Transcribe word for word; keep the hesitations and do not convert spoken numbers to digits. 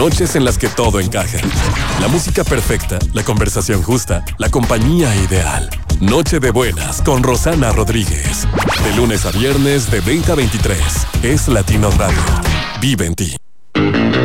Noches en las que todo encaja. La música perfecta, la conversación justa, la compañía ideal. Noche de buenas con Rosana Rodríguez. De lunes a viernes de veinte a veintitrés. Es Latino Radio. Vive en ti.